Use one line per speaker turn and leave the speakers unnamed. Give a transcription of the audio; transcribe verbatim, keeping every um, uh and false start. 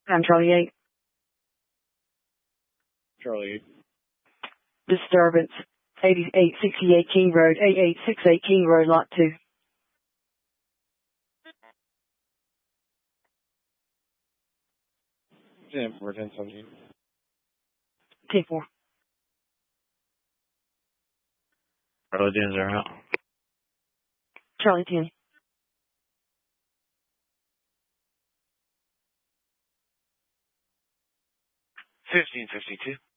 I'm Charlie eight.
Charlie eight.
Disturbance. eighty-eight sixty-eight King Road, eighty-eight sixty-eight King Road, Lot two.
ten four, ten seventeen.
ten four.
Charlie ten zero out.
Charlie ten.
fifteen fifty-two.